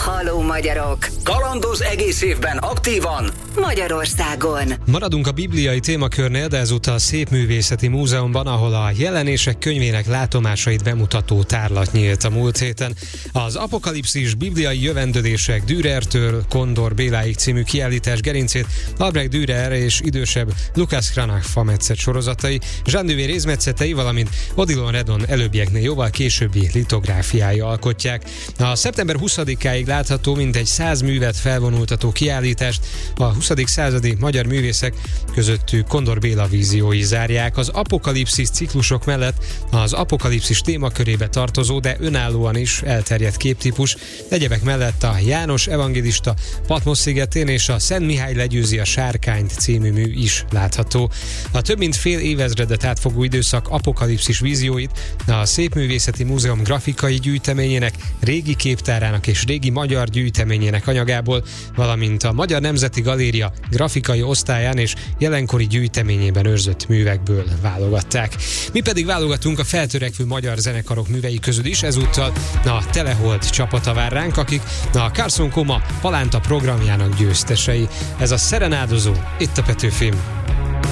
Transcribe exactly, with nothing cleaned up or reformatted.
Halló magyarok! Kalandoz egész évben aktívan Magyarországon. Maradunk a bibliai témakörnél, de ezúttal a Szépművészeti Múzeumban, ahol a Jelenések könyvének látomásait bemutató tárlat nyílt a múlt héten. Az Apokalipszis bibliai jövendőlések Dürertől Kondor Béláig című kiállítás gerincét Albrecht Dürer és idősebb Lukács Cranach fametszet sorozatai, Jean Duvé rézmetszetei, valamint Odilon Redon előbbieknél jóval későbbi litográfiái alkotják. A szeptember huszadikáig látható mintegy száz művet felvonultató kiállítást a huszadik századi magyar művészek, közöttük Kondor Béla víziói zárják. Az apokalipszis ciklusok mellett az apokalipszis témakörébe tartozó, de önállóan is elterjedt képtípus, egyebek mellett a János evangélista Patmos szigetén és a Szent Mihály legyőzi a sárkányt című mű is látható. A több mint fél évezredet átfogó időszak apokalipszis vízióit a Szépművészeti Múzeum grafikai gyűjteményének, régi képtárának és régi magyar gyűjteményének anyagából, valamint a Magyar Nemzeti Galéria grafikai osztályán és jelenkori gyűjteményében őrzött művekből válogatták. Mi pedig válogatunk a feltörekvő magyar zenekarok művei közül is, ezúttal a Telehold csapata vár ránk, akik a Carson Coma Palánta programjának győztesei. Ez a Szerenádozó, itt a Petőfim.